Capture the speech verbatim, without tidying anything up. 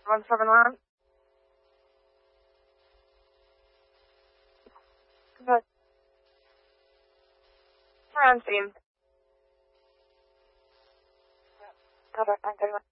one seven one. Good. Francine. Cover, nine thirty-one.